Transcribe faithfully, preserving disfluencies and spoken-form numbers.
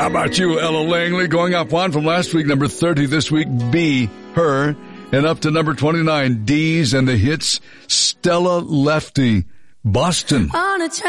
How about you, Ella Langley? Going up one from last week, number thirty this week, B, Her. And up to number twenty-nine, D's and the Hits, Stella Lefty, Boston. On a